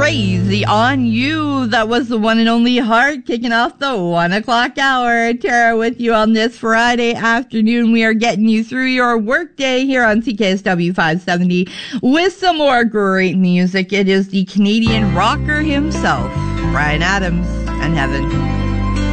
Crazy on You. That was the one and only Heart kicking off the 1 o'clock hour. Tara with you on this Friday afternoon. We are getting you through your workday here on CKSW 570 with some more great music. It is the Canadian rocker himself, Bryan Adams, and Heaven.